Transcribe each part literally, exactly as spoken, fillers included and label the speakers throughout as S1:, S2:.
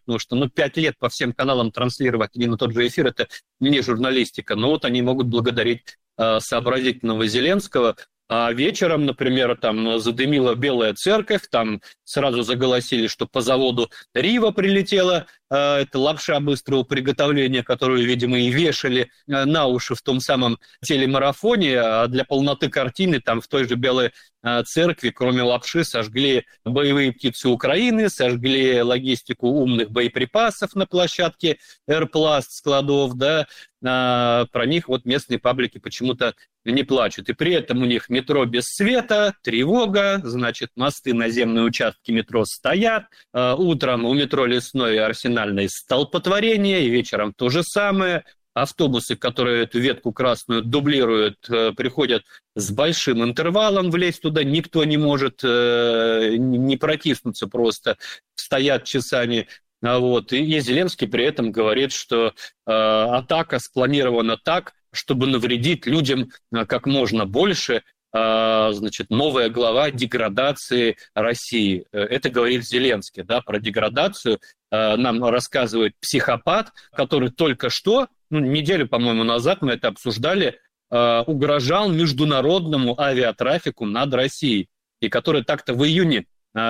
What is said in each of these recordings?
S1: потому что, ну, пять лет по всем каналам транслировать один и тот же эфир – это не журналистика. Но вот они могут благодарить э, сообразительного Зеленского. А вечером, например, там задымила Белая Церковь, там сразу заголосили, что по заводу Рива прилетела. Э, это лапша быстрого приготовления, которую, видимо, и вешали э, на уши в том самом телемарафоне. А для полноты картины там в той же Белой э, Церкви, кроме лапши, сожгли боевые птицы Украины, сожгли логистику умных боеприпасов на площадке Airplast складов, да. Э, про них вот местные паблики почему-то не плачут. И при этом у них метро без света, тревога, значит, мосты, наземные участки метро стоят. Э, утром у метро Лесной и Арсенальной столпотворение, и вечером то же самое. Автобусы, которые эту ветку красную дублируют, э, приходят с большим интервалом, влезть туда никто не может, э, не протиснуться просто, стоят часами. Вот. И, и Зеленский при этом говорит, что э, атака спланирована так, чтобы навредить людям как можно больше. Значит, новая глава деградации России. Это говорит Зеленский, да, про деградацию. Нам рассказывает психопат, который только что, ну, неделю, по-моему, назад мы это обсуждали, угрожал международному авиатрафику над Россией, и который так-то в июне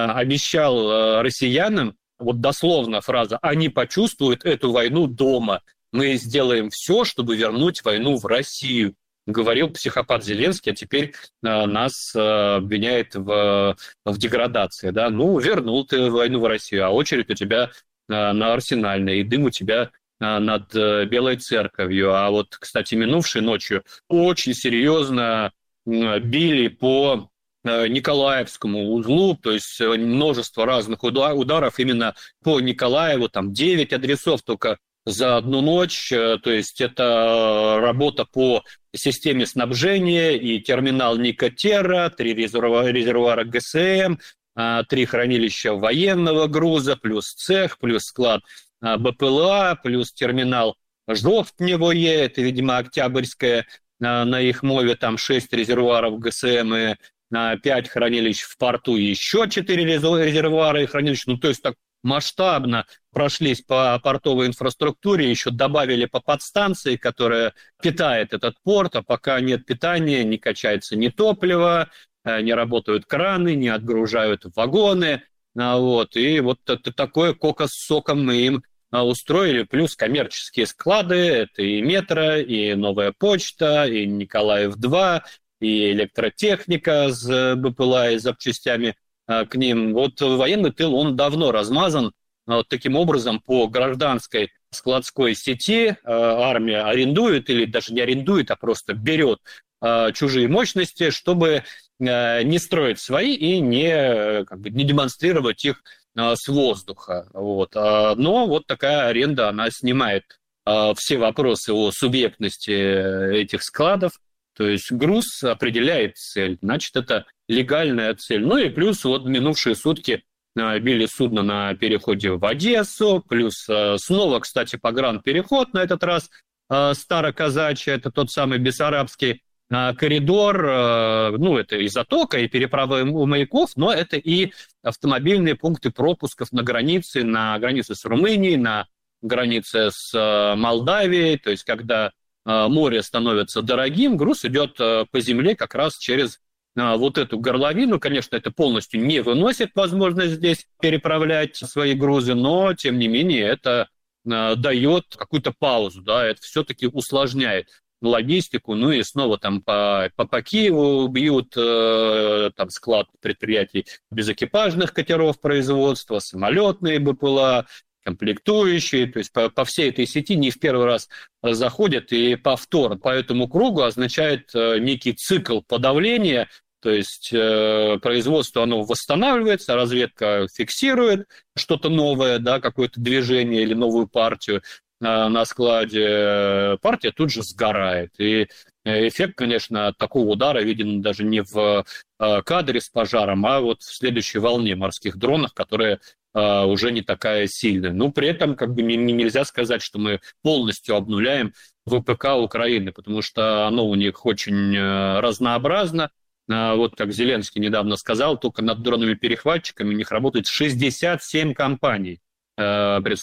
S1: обещал россиянам, вот дословно фраза, они почувствуют эту войну дома. Мы сделаем все, чтобы вернуть войну в Россию, говорил психопат Зеленский, а теперь э, нас э, обвиняет в, в деградации. Да? Ну, вернул ты войну в Россию, а очередь у тебя э, на Арсенальной, и дым у тебя э, над э, Белой Церковью. А вот, кстати, минувшей ночью очень серьезно э, били по э, Николаевскому узлу, то есть множество разных ударов именно по Николаеву, там девять адресов только за одну ночь, то есть это работа по системе снабжения и терминал Никотера, три резервуара, резервуара ГСМ, три хранилища военного груза, плюс цех, плюс склад БПЛА, плюс терминал Жовтневое, это, видимо, Октябрьская, на их мове там шесть резервуаров ГСМ и пять хранилищ в порту, и еще четыре резервуара и хранилища, ну то есть так масштабно прошлись по портовой инфраструктуре, еще добавили по подстанции, которая питает этот порт, а пока нет питания, не качается ни топливо, не работают краны, не отгружают вагоны. Вот. И вот это такое кока с соком мы им устроили, плюс коммерческие склады, это и метро, и новая почта, и Николаев-два, и электротехника с БПЛА и запчастями к ним. Вот военный тыл, он давно размазан. Вот таким образом по гражданской складской сети армия арендует, или даже не арендует, а просто берет чужие мощности, чтобы не строить свои и не, как бы, не демонстрировать их с воздуха. Вот. Но вот такая аренда, она снимает все вопросы о субъектности этих складов. То есть груз определяет цель, значит, это легальная цель. Ну и плюс вот минувшие сутки били судно на переходе в Одессу, плюс снова, кстати, погранпереход на этот раз староказачий, это тот самый Бессарабский коридор, ну, это и затока, и переправа у маяков, но это и автомобильные пункты пропусков на границе, на границе с Румынией, на границе с Молдавией, то есть когда море становится дорогим, груз идет по земле как раз через вот эту горловину. Конечно, это полностью не выносит возможность здесь переправлять свои грузы, но, тем не менее, это дает какую-то паузу, да, это все-таки усложняет логистику, ну и снова там по, по, по Киеву бьют э, там склад предприятий безэкипажных катеров производства, самолетные БПЛА, комплектующие, то есть по, по всей этой сети не в первый раз заходят, и повтор по этому кругу означает э, некий цикл подавления, то есть э, производство, оно восстанавливается, разведка фиксирует что-то новое, да, какое-то движение или новую партию э, на складе, партия тут же сгорает. И эффект, конечно, такого удара виден даже не в э, кадре с пожаром, а вот в следующей волне морских дронов, которые Uh, уже не такая сильная. Но при этом как бы не, нельзя сказать, что мы полностью обнуляем ВПК Украины, потому что оно у них очень uh, разнообразно. Uh, вот как Зеленский недавно сказал, только над дронами-перехватчиками у них работает шестьдесят семь компаний. Uh,